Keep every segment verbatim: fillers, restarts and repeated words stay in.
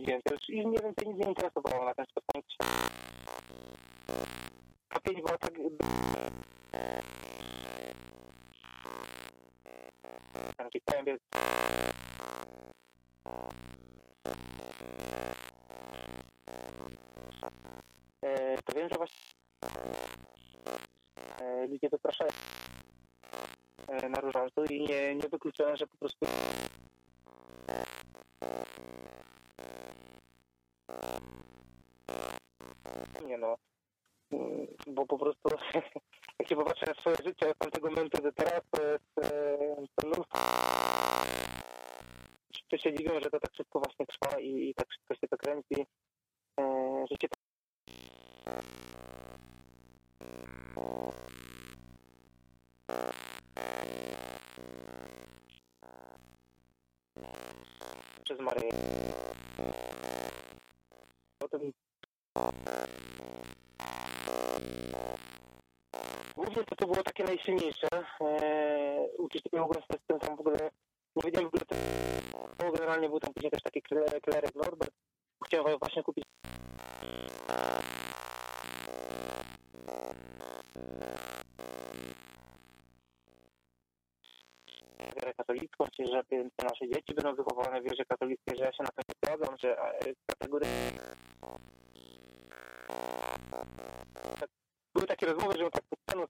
spędziłem. To już mnie więcej nic nie interesowało na tym spotkaniu. A pięć była tak... Taki pębiec. E, to wiem, że właśnie e, ludzie zapraszają e, na różańcu i nie, nie wykluczałem, że po prostu nie no, bo po prostu jak się popatrzę na swoje życie od tamtego momentu do teraz, to jest to mnóstwo. Wszyscy się dziwią, że to tak szybko właśnie trwa i, i tak szybko się to kręci, e, że się przez Maryję. Potem głównie to, to było takie najsilniejsze. Eee, uczyć tego mogłem z tym tam w ogóle nie wiedziałem w ogóle to generalnie był tam później też taki Klerek Norbert. Chciałem właśnie kupić wierę katolicką, czyli że te nasze dzieci będą wychowane w wierze katolickiej, że ja się na to nie zgadzam, że kategorie... Były takie rozmowy, że tak no,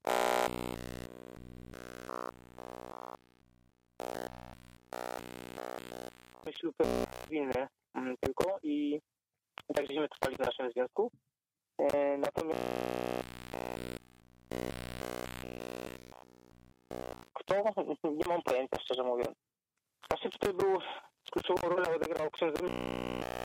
ślub winny tylko i tak żeśmy trwali w naszym związku. E, natomiast kto? Nie mam pojęcia, szczerze mówiąc. Właśnie tutaj był kluczową rolę odegrał ksiądz